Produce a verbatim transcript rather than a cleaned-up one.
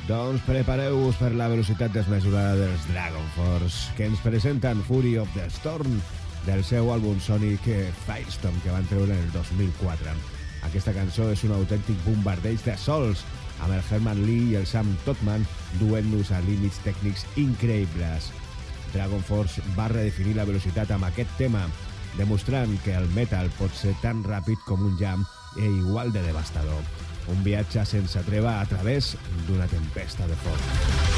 Doncs prepareu-vos per la velocitat desmesurada dels Dragon Force, que ens presenten Fury of the Storm, del seu àlbum Sonic Firestorm, que van treure en el dos mil quatre. Aquesta cançó és un autèntic bombardeig de sols, amb el Herman Lee i el Sam Totman duent-nos a límits tècnics increïbles. Dragon Force va redefinir la velocitat amb aquest tema, demostrant que el metal pot ser tan ràpid com un jam i igual de devastador. Un viatge sense treva a través d'una tempesta de foc.